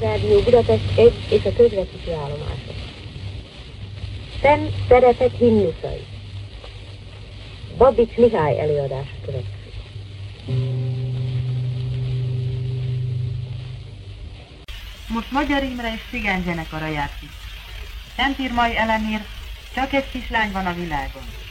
Rádió Budapest 1 és a közvetítő állomása. Szent Szeretet himnuszai. Babics Mihály előadása következik. Most Magyar Imre és Cigány zenekara játszik. Szent Irmai Elemér, csak egy kislány van a világon.